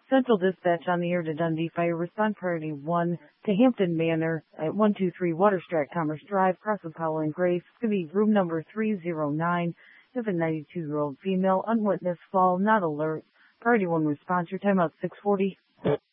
Central Dispatch on the air to Dundee Fire. Respond priority 1 to Hampton Manor at 123 Waterstrat Commerce Drive, crossing Powell and Grace. It's going to be room number 309. You have a 92-year-old female, unwitnessed fall, not alert. Priority 1 response. Your timeout 6:40.